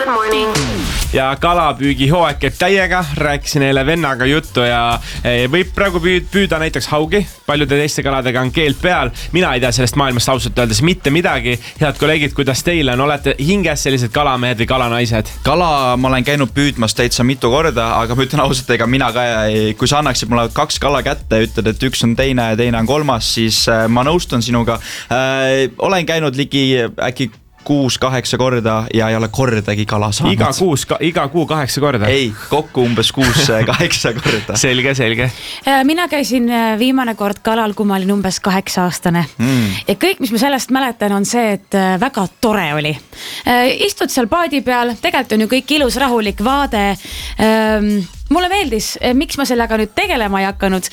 Good morning. Ja kalapüügihooaeg käib täiega, rääkisin eile vennaga juttu ja võib praegu püüda näiteks haugi, paljude teiste kaladega on keeld peal. Mina ei tea sellest maailmast ausalt öeldes mitte midagi. Head kolleegid, kuidas teile on? Olete hinges sellised kalamehed või kalanaised? Kala ma olen käinud püüdmas täitsa mitu korda, aga ma ütlen ausalt, ega mina ka kui sa annaksid mulle 2 kala kätte ja ütled, et üks on teine ja teine on kolmas, siis ma nõustun sinuga. Olen käinud ligi äkki 6-8 korda ja ei ole kordagi kala saanud. Iga kuu 8 korda? Ei, kokku umbes 6-8 korda. Selge. Mina käisin viimane kord kalal, kui ma olin umbes 8-aastane. Ja kõik, mis ma sellest mäletan, on see, et väga tore oli. Istud seal paadi peal, tegelikult on ju kõik ilus, rahulik vaade. Mulle meeldis, miks ma sellega nüüd tegelema ei hakanud.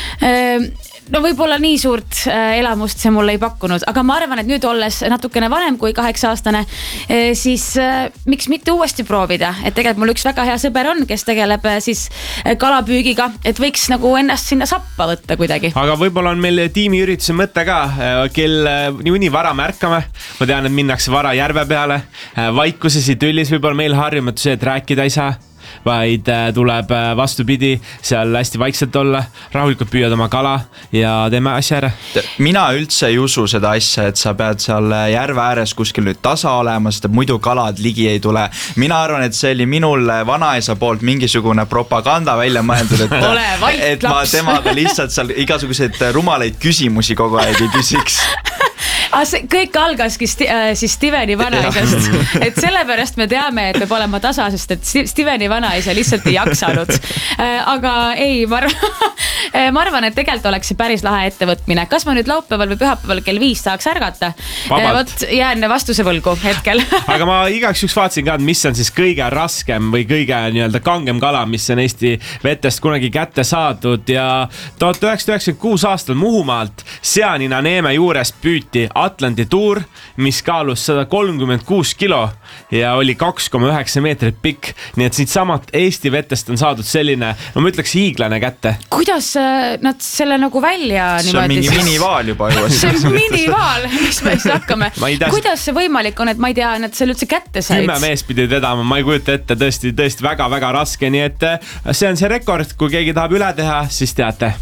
No võib-olla nii suurt elamust see mulle ei pakkunud, aga ma arvan, et nüüd olles natukene vanem kui 8-aastane, siis miks mitte uuesti proovida, et tegelikult mul üks väga hea sõber on, kes tegeleb siis kalapüügiga, et võiks nagu ennast sinna sappa võtta kuidagi. Aga võib-olla on meil tiimiürituse mõte ka, kel nii vara märkame, ma tean, et minnakse vara järve peale, vaikuses ja tüllis võib-olla meil harjumatu see, et rääkida ei saa, vaid tuleb vastupidi seal hästi vaikselt olla, rahulikult püüad oma kala ja teeme asja ära. Mina üldse ei usu seda asja, et sa pead seal järve ääres kuskil nüüd tasa olema, sest muidu kalad ligi ei tule. Mina arvan, et see oli minul vanaisa poolt mingisugune propaganda välja mõeldud, et ma temaga lihtsalt seal igasuguseid rumalaid küsimusi kogu aeg ei küsiks. Kõik algaski siis Steveni vanaisast, et sellepärast me teame, et peab olema tasa, sest et Steveni vanaisa lihtsalt ei jaksanud. Aga ei, ma arvan, et tegelikult oleks see päris lahe ettevõtmine. Kas ma nüüd laupäeval või pühapäeval kell 5 saaks ärgata? Vot jään vastuse võlgu hetkel. Aga ma igaks üks vaatasin ka, mis on siis kõige raskem või kõige nii-öelda kangem kala, mis on Eesti vetest kunagi kätte saadud ja 1996 aastal Muhumaalt Seanina Neeme juures püüti Atlandi tuur, mis kaalus 136 kilo ja oli 2,9 meetrit pikk. Nii et siit samalt Eesti vetest on saadud selline, no ma ütleks hiiglane kätte. Kuidas nad selle nagu välja see on mingi minivaal juba juba. See on minivaal, mis me siis hakkame. Kuidas see võimalik on, et ma ei tea, nad selle üldse kätte said? 10 mees pidi vedama, ma ei kujuta ette, tõesti väga-väga raske, nii et see on see rekord, kui keegi tahab üle teha, siis teate.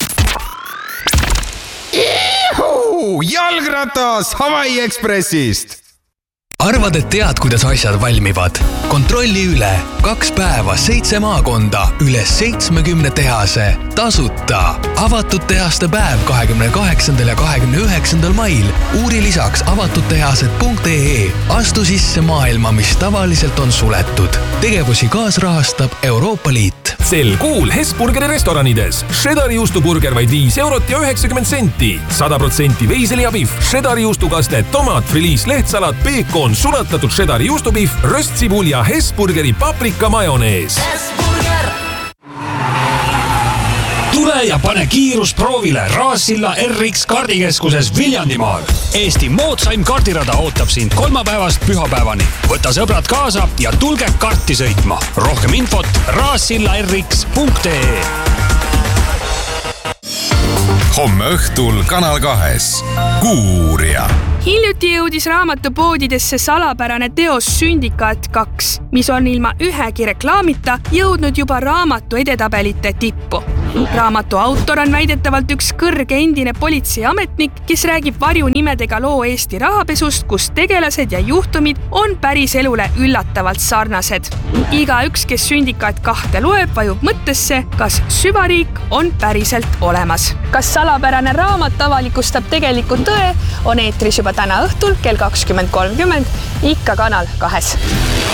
Jalgratas Hawaii Expressist. Arvad, et tead, kuidas asjad valmivad? Kontrolli üle 2 päeva 7 maakonda üle 70 tehase tasuta. Avatud tehaste päev 28. ja 29. mail. Uuri lisaks avatudtehased.ee. Astu sisse maailma, mis tavaliselt on suletud. Tegevusi kaasrahastab Euroopa Liit. Sel kuul Hesburgeri restoranides. Cheddari juustuburger vaid 5 eurot ja 90 senti. 100% veiseliabihv, cheddari juustukaste, tomat, friliis, lehtsalat, peekon, sulatatud cheddari juustubihv, röstsibul ja Hesburgeri paprika majonees. Hesburger! Tule ja pane kiirus proovile Raassilla RX kaardikeskuses Viljandimaal. Eesti moodsaim kaardirada ootab sind kolmapäevast pühapäevani. Võta sõbrad kaasa ja tulge karti sõitma. Rohkem infot raassillarx.ee. Homme õhtul Kanal 2 Kuuria. Hiljuti jõudis raamatupoodidesse salapärane teos Sündikaat 2, mis on ilma ühegi reklaamita jõudnud juba raamatu edetabelite tippu. Raamatu autor on väidetavalt üks kõrge endine politseiametnik, kes räägib varjunimedega loo Eesti rahapesust, kus tegelased ja juhtumid on päris elule üllatavalt sarnased. Igaüks, kes Sündikaat 2 loeb, vajub mõttesse, kas süvariik on päriselt olemas. Kas salapärane raamat avalikustab tegelikult tõe, on eetris juba täna õhtul kell 20.30, ikka Kanal 2.